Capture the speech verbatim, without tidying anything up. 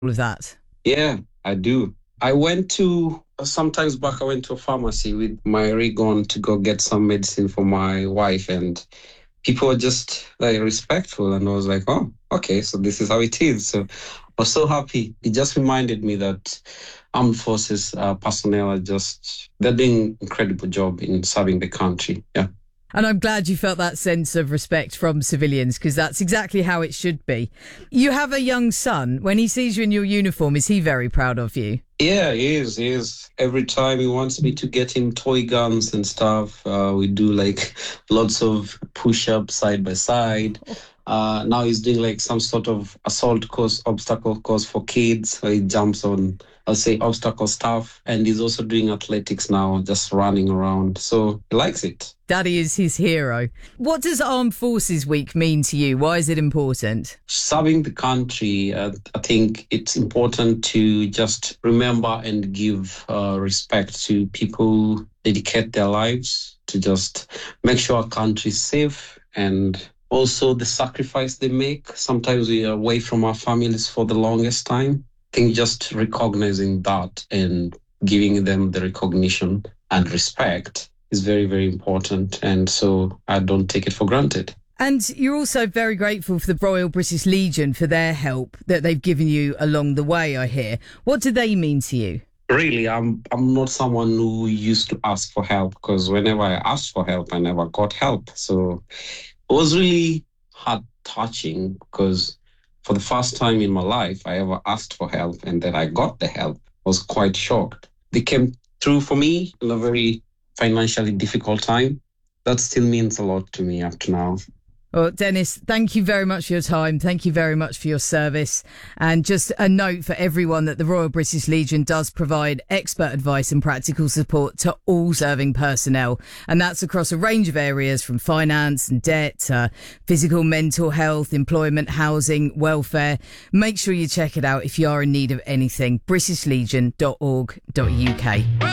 of that? Yeah, I do. I went to, sometimes back, I went to a pharmacy with my rig on to go get some medicine for my wife, and people were just like respectful. And I was like, oh, okay, so this is how it is. So I was so happy. It just reminded me that armed forces uh, personnel are just, they're doing incredible job in serving the country. Yeah. And I'm glad you felt that sense of respect from civilians, because that's exactly how it should be. You have a young son. When he sees you in your uniform, is he very proud of you? Yeah, he is. He is. Every time he wants me to get him toy guns and stuff, uh, we do like lots of push-ups side by side. Uh, now he's doing like some sort of assault course, obstacle course for kids. So he jumps on, I'll say, obstacle stuff. And he's also doing athletics now, just running around. So he likes it. Daddy is his hero. What does Armed Forces Week mean to you? Why is it important? Serving the country, uh, I think it's important to just remember and give uh, respect to people who dedicate their lives to just make sure our country is safe, and also the sacrifice they make. Sometimes we are away from our families for the longest time. I think just recognizing that and giving them the recognition and respect is very, very important. And so I don't take it for granted. And you're also very grateful for the Royal British Legion for their help that they've given you along the way, I hear. What do they mean to you? Really, I'm I'm not someone who used to ask for help, because whenever I asked for help, I never got help. So it was really heart touching, because for the first time in my life, I ever asked for help and then I got the help. I was quite shocked. They came through for me in a very financially difficult time. That still means a lot to me up to now. Well, Dennis, thank you very much for your time. Thank you very much for your service. And just a note for everyone that the Royal British Legion does provide expert advice and practical support to all serving personnel. And that's across a range of areas from finance and debt, uh, physical, mental health, employment, housing, welfare. Make sure you check it out if you are in need of anything. british legion dot org dot U K.